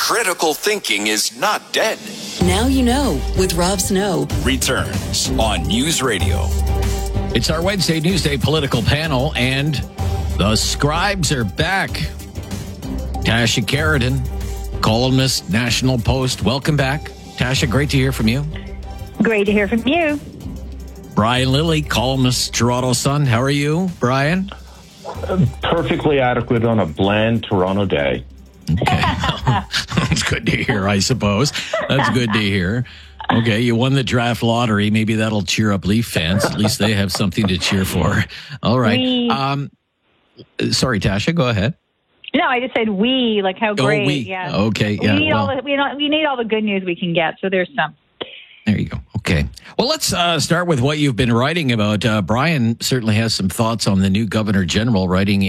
Critical thinking is not dead. Now you know with Rob Snow. Returns on News Radio. It's our Wednesday Newsday political panel, and the scribes are back. Tasha Keridan, columnist, National Post. Welcome back. Tasha, great to hear from you. Great to hear from you. Brian Lilly, columnist, Toronto Sun. How are you, Brian? Perfectly adequate on a bland Toronto day. Okay. That's good to hear, I suppose. That's good to hear. Okay, you won the draft lottery. Maybe that'll cheer up Leaf fans. At least they have something to cheer for. All right. Sorry, Tasha, go ahead. No, I just said we, like how great. We. Yeah. Okay, yeah. We need all the good news we can get, so there's some. There you go. Okay. Well, let's start with what you've been writing about. Brian certainly has some thoughts on the new Governor General, writing